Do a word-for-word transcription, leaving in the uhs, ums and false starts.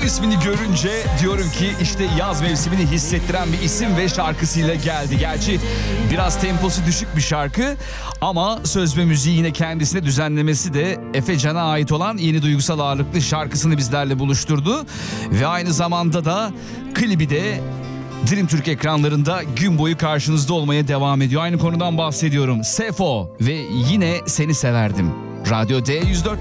ismini görünce diyorum ki işte yaz mevsimini hissettiren bir isim ve şarkısıyla geldi. Gerçi biraz temposu düşük bir şarkı ama söz ve müziği yine kendisine, düzenlemesi de Efe Can'a ait olan Yeni Duygusal Ağırlıklı şarkısını bizlerle buluşturdu. Ve aynı zamanda da klibi de Dream Türk ekranlarında gün boyu karşınızda olmaya devam ediyor. Aynı konudan bahsediyorum. Sefo ve Yine Seni Severdim. Radyo D yüz dört